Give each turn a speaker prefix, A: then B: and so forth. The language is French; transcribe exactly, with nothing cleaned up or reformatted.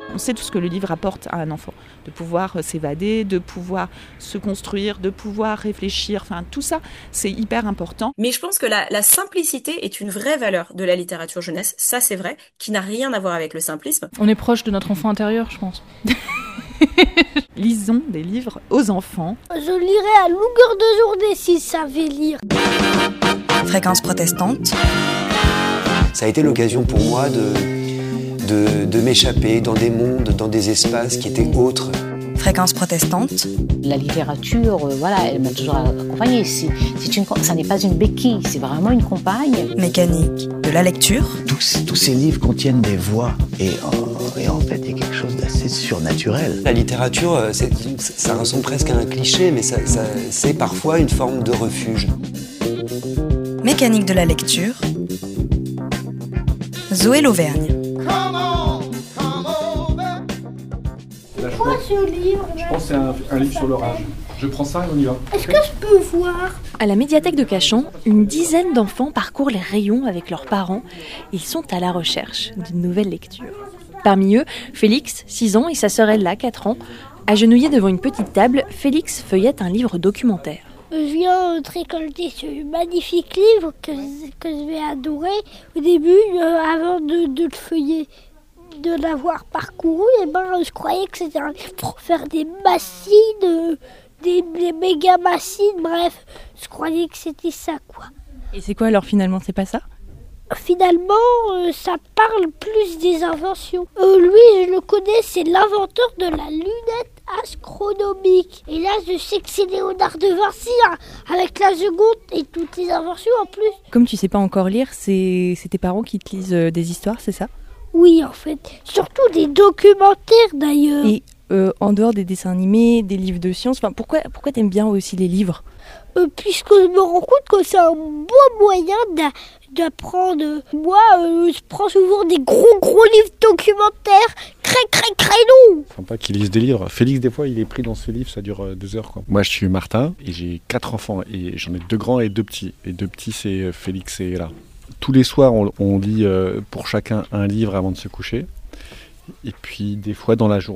A: On sait tout ce que le livre apporte à un enfant, de pouvoir s'évader, de pouvoir se construire, de pouvoir réfléchir, enfin tout ça, c'est hyper important.
B: Mais je pense que la, la simplicité est une vraie valeur de la littérature jeunesse, ça c'est vrai, qui n'a rien à voir avec le simplisme.
C: On est proche de notre enfant intérieur, je pense.
A: Lisons des livres aux enfants.
D: Je lirai à longueur de journée s'ils savaient lire.
E: Fréquence protestante.
F: Ça a été l'occasion pour moi de, de, de m'échapper dans des mondes, dans des espaces qui étaient autres.
E: Fréquence protestante.
G: La littérature, euh, voilà, elle m'a toujours accompagnée. C'est, c'est une, ça n'est pas une béquille, c'est vraiment une compagne.
E: Mécanique de la lecture.
H: Tous, tous ces livres contiennent des voix. Et, oh, et en fait, il y a quelque chose d'assez surnaturel.
F: La littérature, c'est, ça ressemble presque à un cliché, mais ça, ça, c'est parfois une forme de refuge.
E: Mécanique de la lecture. Zoé Lauvergne.
D: Quoi ce livre?
I: Je pense que c'est un, un livre sur l'orage. Je prends ça et on y va.
D: Est-ce que je peux voir?
J: À la médiathèque de Cachan, une dizaine d'enfants parcourent les rayons avec leurs parents. Ils sont à la recherche d'une nouvelle lecture. Parmi eux, Félix, six ans, et sa sœur Ella, quatre ans. Agenouillés devant une petite table, Félix feuillette un livre documentaire.
D: Je viens de récolter ce magnifique livre que, que je vais adorer. Au début, euh, avant de, de le feuiller, de l'avoir parcouru, et ben, je croyais que c'était un livre pour faire des bassines, euh, des, des méga bassines, bref, je croyais que c'était ça, quoi.
J: Et c'est quoi alors finalement, c'est pas ça?
D: Finalement, euh, ça parle plus des inventions. Euh, lui, je le connais, c'est l'inventeur de la lunette astronomique. Et là, je sais que c'est Léonard de Vinci, hein, avec la seconde et toutes les inventions en plus.
J: Comme tu sais pas encore lire, c'est, c'est tes parents qui te lisent euh, des histoires, c'est ça?
D: Oui, en fait. Surtout des documentaires, d'ailleurs.
J: Et euh, en dehors des dessins animés, des livres de science, enfin, pourquoi, pourquoi t'aimes bien aussi les livres?
D: euh, Puisque je me rends compte que c'est un bon moyen d'a, d'apprendre. Moi, euh, je prends souvent des gros, gros livres documentaires, très, très, très longs.
I: Sympa qu'ils lisent des livres. Félix, des fois, il est pris dans ce livre, ça dure euh, deux heures, quoi. Moi, je suis Martin et j'ai quatre enfants. Et j'en ai deux grands et deux petits. Et deux petits, c'est Félix et Ella. Tous les soirs, on, on lit euh, pour chacun un livre avant de se coucher. Et puis, des fois, dans la journée,